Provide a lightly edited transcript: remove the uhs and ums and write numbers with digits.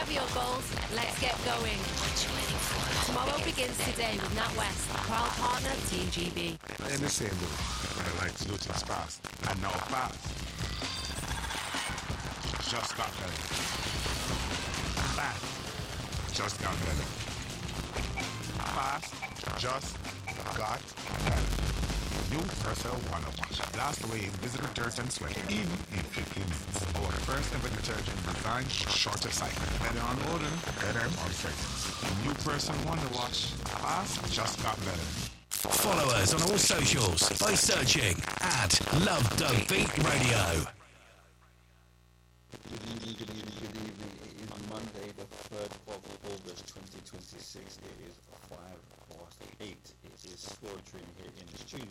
for your goals. Let's get going. Tomorrow begins today with NatWest, proud partner Team GB. In the same way, I like to do things fast. And now fast just got better. Fast just got better. Fast just got better. New Persil Wonder Wash. Blast away invisible dirt and sweat in 15 minutes. Our first ever detergent designed shorter cycle. Better on odor, better on fragrance. New Persil Wonder Wash. Fast just got better. Follow us on all socials by searching @LoveDopeBeatRadio. Good evening. It is Monday, the 3rd of August 2026. It is 8:05. It is sweltering here in the studio.